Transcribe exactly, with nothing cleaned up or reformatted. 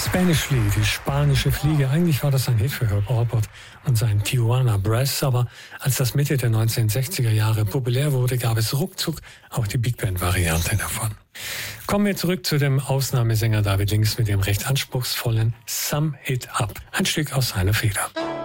Spanish Flea, die spanische Fliege. Eigentlich war das ein Hit für Herb Alpert und sein Tijuana Brass, aber als das Mitte der neunzehnhundertsechziger Jahre populär wurde, gab es ruckzuck auch die Big Band-Variante davon. Kommen wir zurück zu dem Ausnahmesänger David Links mit dem recht anspruchsvollen Some It Up, ein Stück aus seiner Feder.